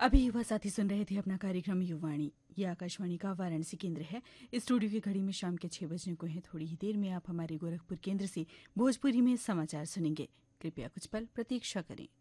अभी युवा साथी सुन रहे थे अपना कार्यक्रम युवाणी। ये आकाशवाणी का वाराणसी केंद्र है। स्टूडियो की घड़ी में शाम के 6 बजने को है। थोड़ी ही देर में आप हमारे गोरखपुर केंद्र से भोजपुरी में समाचार सुनेंगे। कृपया कुछ पल प्रतीक्षा करें।